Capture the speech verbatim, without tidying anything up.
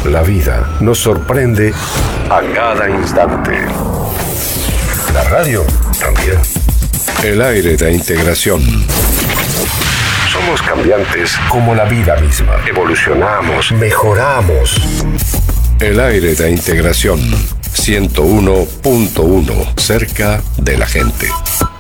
La vida nos sorprende a cada instante. La radio también. El aire de integración. Somos cambiantes como la vida misma. Evolucionamos, mejoramos. El aire de integración. ciento uno punto uno, cerca de la gente.